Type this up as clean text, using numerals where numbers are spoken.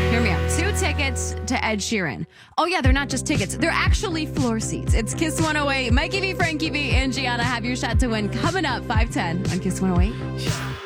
Hear me out. 2 tickets to Ed Sheeran. Oh, yeah, they're not just tickets. They're actually floor seats. It's Kiss 108. Mikey V, Frankie V, and Gianna have your shot to win coming up 5:10 on Kiss 108.